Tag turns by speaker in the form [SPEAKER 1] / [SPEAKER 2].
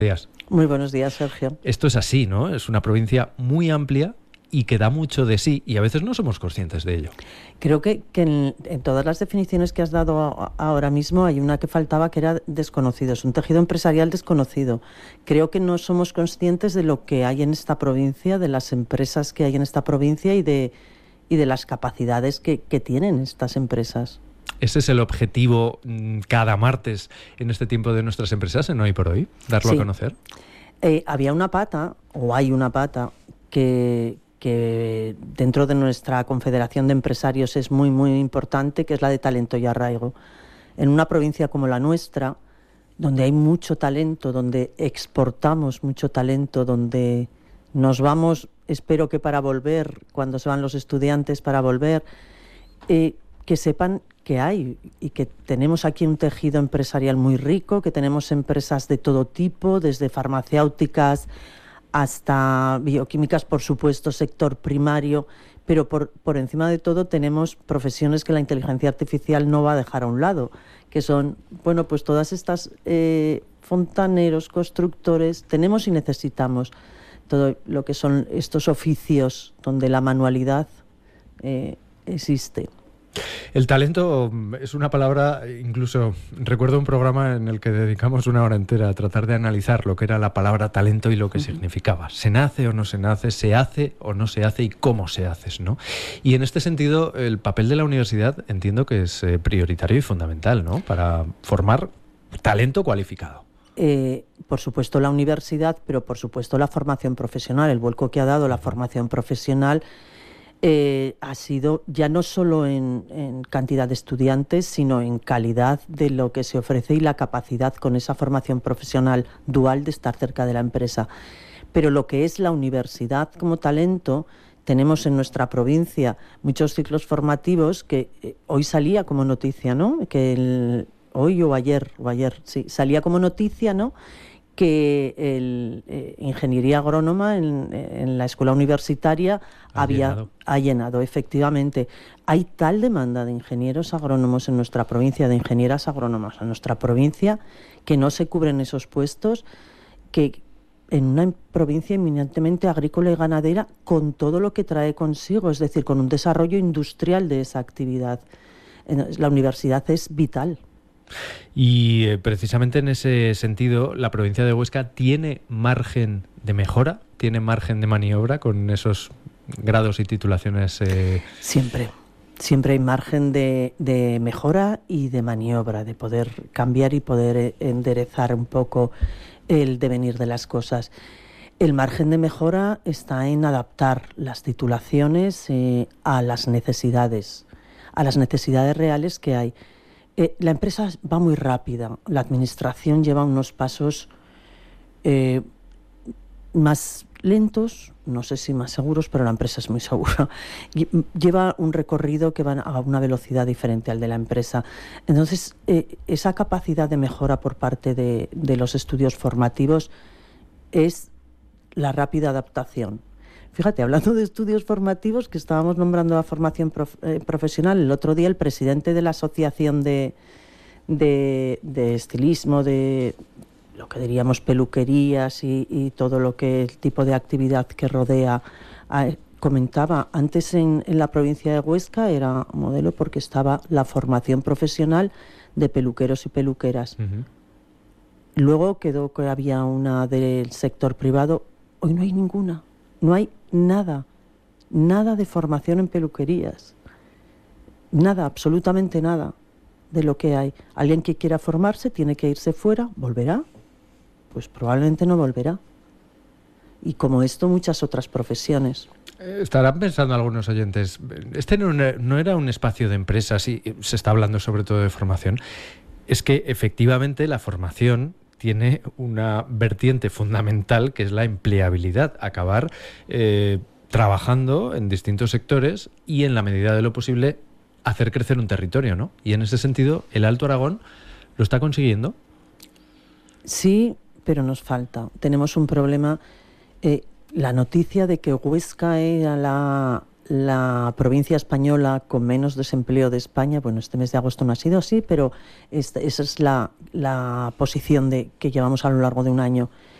[SPEAKER 1] Días.
[SPEAKER 2] Muy buenos días, Sergio.
[SPEAKER 1] Esto es así, ¿no? Es una provincia muy amplia y que da mucho de sí y a veces no somos conscientes de ello.
[SPEAKER 2] Creo que en todas las definiciones que has dado ahora mismo hay una que faltaba, que era desconocido. Es un tejido empresarial desconocido. Creo que no somos conscientes de lo que hay en esta provincia, de las empresas que hay en esta provincia y de las capacidades que tienen estas empresas.
[SPEAKER 1] Ese es el objetivo cada martes en este tiempo de nuestras empresas en Hoy por Hoy, darlo a conocer.
[SPEAKER 2] Había una pata, o hay una pata, que dentro de nuestra Confederación de Empresarios es muy, muy importante, que es la de talento y arraigo. En una provincia como la nuestra, donde hay mucho talento, donde exportamos mucho talento, donde nos vamos, espero que para volver, cuando se van los estudiantes para volver, que sepan que hay y que tenemos aquí un tejido empresarial muy rico, que tenemos empresas de todo tipo, desde farmacéuticas hasta bioquímicas, por supuesto, sector primario, pero por encima de todo tenemos profesiones que la inteligencia artificial no va a dejar a un lado, que son, bueno, pues todas estas fontaneros, constructores, tenemos y necesitamos todo lo que son estos oficios donde la manualidad existe.
[SPEAKER 1] El talento es una palabra, incluso recuerdo un programa en el que dedicamos una hora entera a tratar de analizar lo que era la palabra talento y lo que significaba. ¿Se nace o no se nace? ¿Se hace o no se hace? ¿Y cómo se hace? ¿No? Y en este sentido, el papel de la universidad entiendo que es prioritario y fundamental, ¿no? Para formar talento cualificado.
[SPEAKER 2] Por supuesto la universidad, pero por supuesto la formación profesional, el vuelco que ha dado la formación profesional ha sido ya no solo en cantidad de estudiantes, sino en calidad de lo que se ofrece y la capacidad con esa formación profesional dual de estar cerca de la empresa. Pero lo que es la universidad como talento, tenemos en nuestra provincia muchos ciclos formativos que hoy salía como noticia, ¿no? Que hoy o ayer, sí, salía como noticia, ¿no? Que ingeniería agrónoma en la escuela universitaria ha llenado, efectivamente. Hay tal demanda de ingenieros agrónomos en nuestra provincia, de ingenieras agrónomas en nuestra provincia, que no se cubren esos puestos, que en una provincia eminentemente agrícola y ganadera, con todo lo que trae consigo, es decir, con un desarrollo industrial de esa actividad. La universidad es vital.
[SPEAKER 1] Y precisamente en ese sentido, la provincia de Huesca tiene margen de mejora, tiene margen de maniobra con esos grados y titulaciones.
[SPEAKER 2] Siempre hay margen de mejora y de maniobra, de poder cambiar y poder enderezar un poco el devenir de las cosas. El margen de mejora está en adaptar las titulaciones a las necesidades reales que hay. La empresa va muy rápida, la administración lleva unos pasos más lentos, no sé si más seguros, pero la empresa es muy segura. Lleva un recorrido que va a una velocidad diferente al de la empresa. Entonces, esa capacidad de mejora por parte de los estudios formativos es la rápida adaptación. Fíjate, hablando de estudios formativos, que estábamos nombrando la formación profesional, el otro día el presidente de la Asociación de Estilismo, de lo que diríamos peluquerías y todo lo que el tipo de actividad que rodea, comentaba, antes en la provincia de Huesca era modelo porque estaba la formación profesional de peluqueros y peluqueras. Luego quedó que había una del sector privado, hoy no hay ninguna. No hay nada de formación en peluquerías. Nada, absolutamente nada de lo que hay. Alguien que quiera formarse tiene que irse fuera, ¿volverá? Pues probablemente no volverá. Y como esto, muchas otras profesiones.
[SPEAKER 1] Estarán pensando algunos oyentes, este no era un espacio de empresas y se está hablando sobre todo de formación. Es que efectivamente la formación tiene una vertiente fundamental que es la empleabilidad, acabar trabajando en distintos sectores y en la medida de lo posible hacer crecer un territorio, ¿no? Y en ese sentido, el Alto Aragón lo está consiguiendo.
[SPEAKER 2] Sí, pero nos falta. Tenemos un problema. La noticia de que Huesca era la la provincia española con menos desempleo de España. Bueno, este mes de agosto no ha sido así, pero esa es la posición que llevamos a lo largo de un año.